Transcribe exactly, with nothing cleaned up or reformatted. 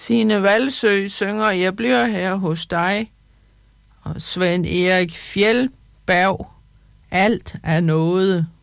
Tine Valsø synger Jeg bliver her hos dig. Og Svend Erik Fjeldberg, Alt er noget.